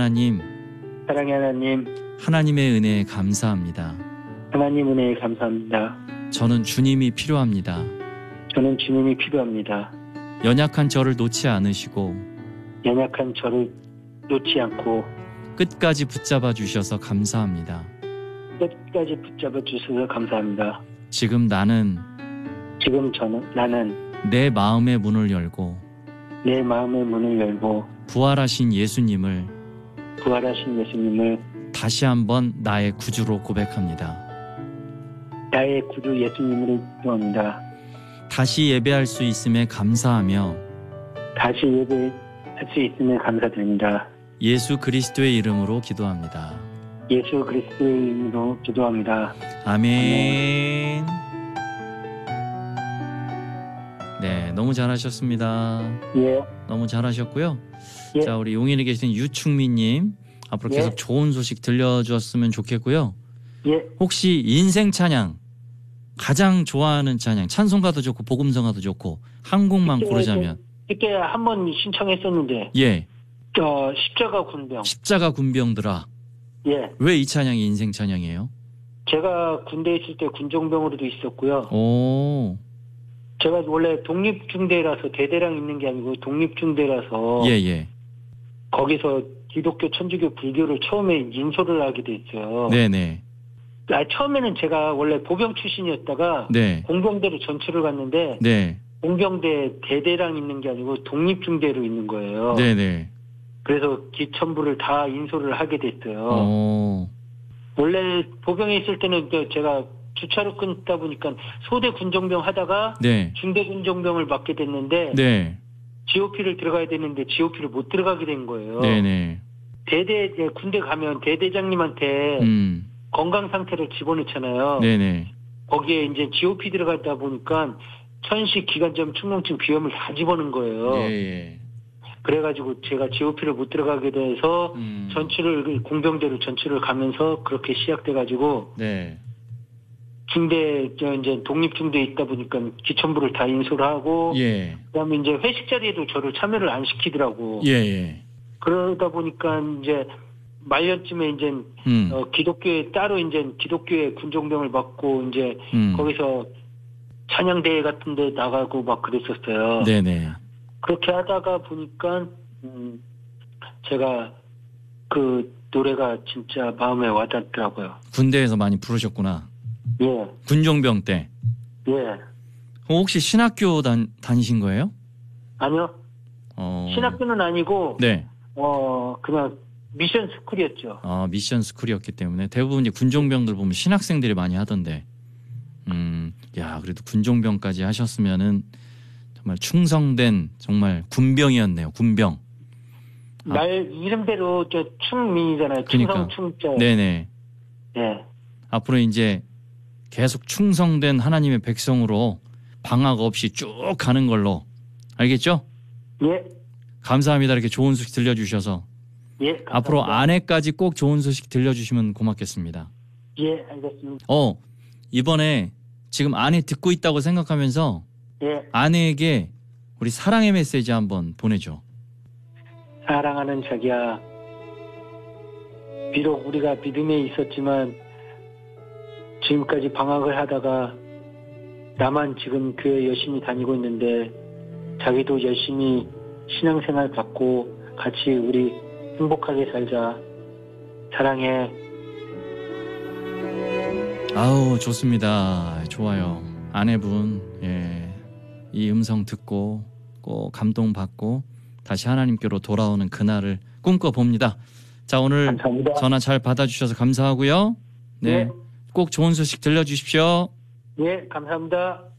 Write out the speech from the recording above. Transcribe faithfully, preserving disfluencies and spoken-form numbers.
하나님, 사랑의 하나님, 하나님의 은혜에 감사합니다. 하나님 은혜에 감사합니다. 저는 주님이 필요합니다. 저는 주님이 필요합니다. 연약한 저를 놓지 않으시고 연약한 저를 놓지 않고 끝까지 붙잡아 주셔서 감사합니다. 끝까지 붙잡아 주셔서 감사합니다. 지금 나는 지금 저는 나는 내 마음의 문을 열고 내 마음의 문을 열고 부활하신 예수님을 부활하신 예수님을 다시 한번 나의 구주로 고백합니다. 나의 구주 예수님을 기도합니다. 다시 예배할 수 있음에 감사하며 다시 예배할 수 있음에 감사드립니다. 예수 그리스도의 이름으로 기도합니다. 예수 그리스도의 이름으로 기도합니다. 아멘. 네, 너무 잘하셨습니다. 예. 너무 잘하셨고요. 예. 자, 우리 용인에 계신 유충민님 앞으로 계속 예. 좋은 소식 들려주었으면 좋겠고요. 예. 혹시 인생 찬양 가장 좋아하는 찬양, 찬송가도 좋고 복음성가도 좋고 한 곡만 고르자면. 그때 한 번 신청했었는데. 예. 어, 십자가 군병. 십자가 군병들아. 예. 왜 이 찬양이 인생 찬양이에요? 제가 군대에 있을 때 군종병으로도 있었고요. 오. 제가 원래 독립중대라서 대대랑 있는 게 아니고 독립중대라서 예, 예. 거기서 기독교, 천주교, 불교를 처음에 인솔을 하게 됐어요. 네네. 아, 처음에는 제가 원래 보병 출신이었다가 네. 공병대로 전출을 갔는데 네. 공병대 대대랑 있는 게 아니고 독립중대로 있는 거예요. 네네. 그래서 기천부를 다 인솔을 하게 됐어요. 오. 원래 보병에 있을 때는 제가 주차로 끊다 보니까 소대 군종병 하다가 네. 중대 군종병을 맡게 됐는데 네. 지오피를 들어가야 되는데 지오피를 못 들어가게 된 거예요. 네네. 대대 군대 가면 대대장님한테 음. 건강 상태를 집어넣잖아요. 네네. 거기에 이제 지오피 들어가다 보니까 천식, 기관점, 축농증, 비염을 다 집어넣은 거예요. 예, 예. 그래가지고 제가 지오피를 못 들어가게 돼서 음. 전출을 공병대로 전출을 가면서 그렇게 시작돼가지고 네. 중대 저 이제 독립중대에 있다 보니까 기천부를 다 인솔하고 예. 그다음에 이제 회식 자리에도 저를 참여를 안 시키더라고. 예, 예. 그러다 보니까 이제 말년쯤에 이제 음. 어, 기독교에 따로 이제 기독교의 군종병을 받고 이제 음. 거기서 찬양대회 같은 데 나가고 막 그랬었어요. 네네. 그렇게 하다가 보니까 음, 제가 그 노래가 진짜 마음에 와닿더라고요. 군대에서 많이 부르셨구나. 예. 군종병 때. 예. 혹시 신학교 단, 다니신 거예요? 아니요. 어. 신학교는 아니고 네. 어 그냥 미션 스쿨이었죠. 아, 미션 스쿨이었기 때문에 대부분 이제 군종병들 보면 신학생들이 많이 하던데. 음. 야, 그래도 군종병까지 하셨으면은 정말 충성된 정말 군병이었네요. 군병. 아. 말 이름대로 저 충민이잖아요. 그러니까. 충성 충자. 네네. 예. 앞으로 이제 계속 충성된 하나님의 백성으로 방학 없이 쭉 가는 걸로. 알겠죠? 예. 감사합니다. 이렇게 좋은 소식 들려주셔서. 예. 감사합니다. 앞으로 아내까지 꼭 좋은 소식 들려주시면 고맙겠습니다. 예, 알겠습니다. 어, 이번에 지금 아내 듣고 있다고 생각하면서 예. 아내에게 우리 사랑의 메시지 한번 보내줘. 사랑하는 자기야. 비록 우리가 믿음에 있었지만 지금까지 방학을 하다가 나만 지금 교회 열심히 다니고 있는데 자기도 열심히 신앙생활 갖고 같이 우리 행복하게 살자. 사랑해. 아우, 좋습니다. 좋아요. 아내분, 예, 이 음성 듣고 꼭 감동받고 다시 하나님께로 돌아오는 그날을 꿈꿔봅니다. 자, 오늘 감사합니다. 전화 잘 받아주셔서 감사하고요. 네, 예. 꼭 좋은 소식 들려주십시오. 예, 감사합니다.